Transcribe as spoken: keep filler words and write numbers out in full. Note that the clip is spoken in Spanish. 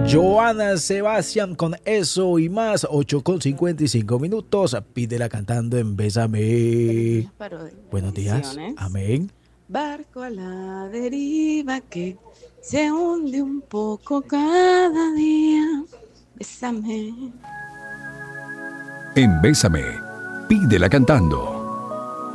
Joana Sebastián con Eso y Más, ocho con cincuenta y cinco minutos. Pídela cantando en Bésame. Buenos días. Amén. Barco a la deriva que se hunde un poco cada día. Bésame. En Bésame, pídela cantando.